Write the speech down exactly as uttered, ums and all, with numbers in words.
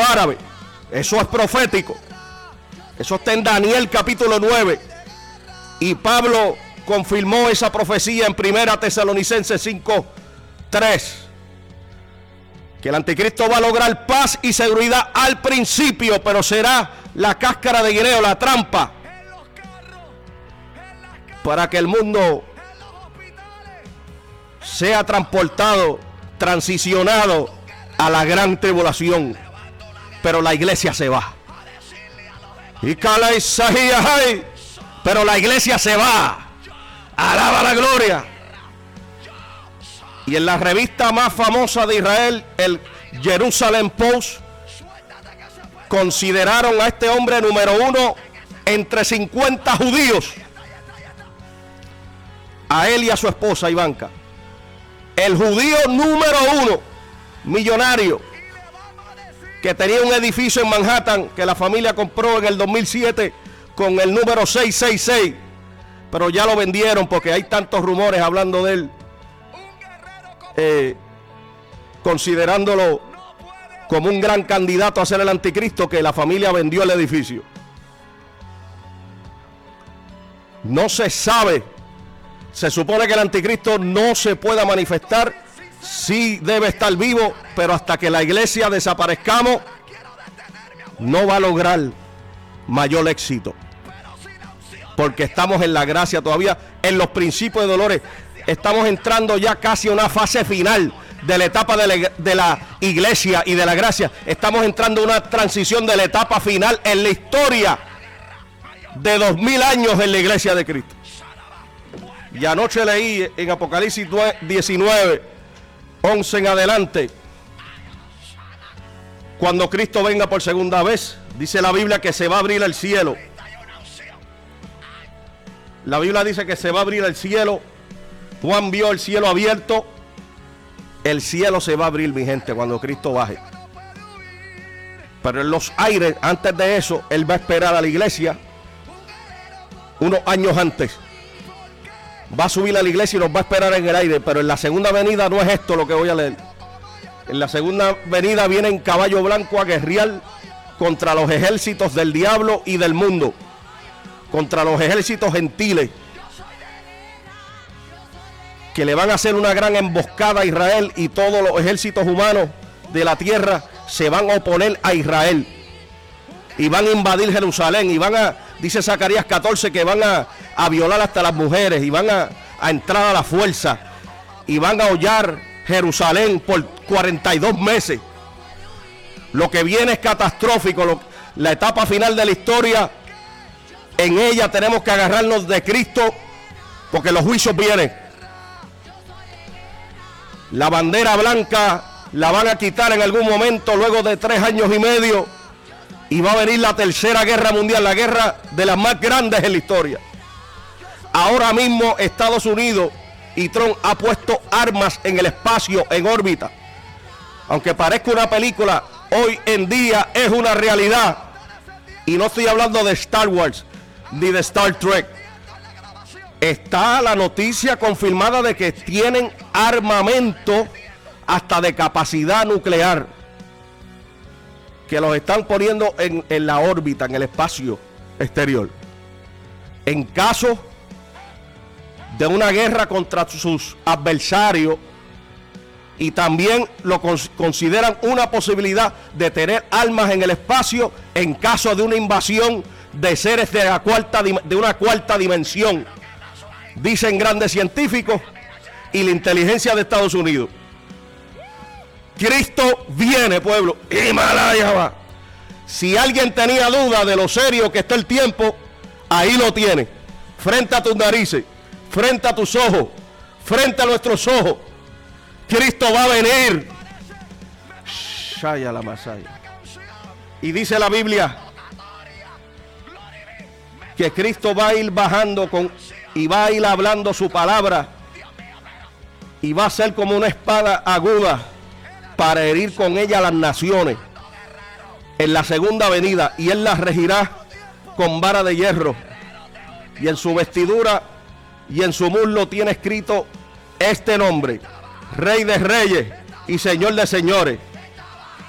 árabes. Eso es profético. Eso está en Daniel capítulo nueve. Y Pablo confirmó esa profecía en Primera Tesalonicenses cinco tres. Que el anticristo va a lograr paz y seguridad al principio, pero será la cáscara de guineo, la trampa, para que el mundo sea transportado, transicionado a la gran tribulación. Pero la iglesia se va. Y cala Isaías, pero la iglesia se va. Alaba la gloria. Y en la revista más famosa de Israel, el Jerusalem Post, consideraron a este hombre número uno entre cincuenta judíos. A él y a su esposa Ivanka. El judío número uno, millonario, que tenía un edificio en Manhattan que la familia compró en el dos mil siete con el número seiscientos sesenta y seis, pero ya lo vendieron porque hay tantos rumores hablando de él, eh, considerándolo como un gran candidato a ser el anticristo, que la familia vendió el edificio. No se sabe. Se supone que el anticristo no se pueda manifestar, sí debe estar vivo, pero hasta que la iglesia desaparezcamos, no va a lograr mayor éxito. Porque estamos en la gracia todavía, en los principios de dolores. Estamos entrando ya casi a una fase final de la etapa de la, de la iglesia y de la gracia. Estamos entrando a una transición de la etapa final en la historia de dos mil años en la iglesia de Cristo. Y anoche leí en Apocalipsis diecinueve, once en adelante, cuando Cristo venga por segunda vez, dice la Biblia que se va a abrir el cielo. La Biblia dice que se va a abrir el cielo. Juan vio el cielo abierto. El cielo se va a abrir, mi gente, cuando Cristo baje. Pero en los aires, antes de eso, Él va a esperar a la iglesia unos años antes. Va a subir a la iglesia y nos va a esperar en el aire. Pero en la segunda venida no es esto lo que voy a leer. En la segunda venida viene en caballo blanco a guerrear contra los ejércitos del diablo y del mundo, contra los ejércitos gentiles, que le van a hacer una gran emboscada a Israel, y todos los ejércitos humanos de la tierra se van a oponer a Israel y van a invadir Jerusalén, y van a, dice Zacarías catorce, que van a, a violar hasta las mujeres, y van a, a entrar a la fuerza, y van a hollar Jerusalén por cuarenta y dos meses. Lo que viene es catastrófico. Lo, la etapa final de la historia, en ella tenemos que agarrarnos de Cristo, porque los juicios vienen. La bandera blanca la van a quitar en algún momento, luego de tres años y medio, y va a venir la tercera guerra mundial, la guerra de las más grandes en la historia. Ahora mismo Estados Unidos y Trump ha puesto armas en el espacio, en órbita. Aunque parezca una película, hoy en día es una realidad. Y no estoy hablando de Star Wars ni de Star Trek. Está la noticia confirmada de que tienen armamento hasta de capacidad nuclear, que los están poniendo en, en la órbita, en el espacio exterior, en caso de una guerra contra sus adversarios. Y también lo consideran una posibilidad de tener armas en el espacio en caso de una invasión de seres de, la cuarta, de una cuarta dimensión, dicen grandes científicos y la inteligencia de Estados Unidos. Cristo viene, pueblo. Himalaya va. Si alguien tenía duda de lo serio que está el tiempo, ahí lo tiene, frente a tus narices, frente a tus ojos, frente a nuestros ojos. Cristo va a venir. Shaya la Masaya. Y dice la Biblia que Cristo va a ir bajando con, y va a ir hablando su palabra, y va a ser como una espada aguda para herir con ella a las naciones en la segunda venida, y Él las regirá con vara de hierro, y en su vestidura y en su muslo tiene escrito este nombre: Rey de Reyes y Señor de Señores.